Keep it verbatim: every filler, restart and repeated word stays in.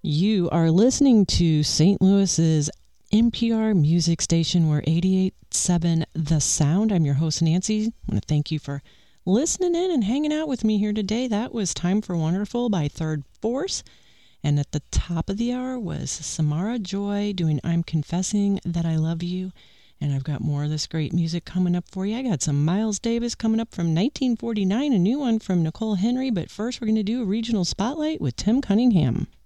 You are listening to Saint Louis's N P R music station. We're eighty-eight point seven The Sound. I'm your host, Nancy. I want to thank you for listening in and hanging out with me here today. That was Time for Wonderful by Third Force. And at the top of the hour was Samara Joy doing I'm Confessing That I Love You. And I've got more of this great music coming up for you. I got some Miles Davis coming up from nineteen forty-nine, a new one from Nicole Henry. But first, we're going to do a regional spotlight with Tim Cunningham.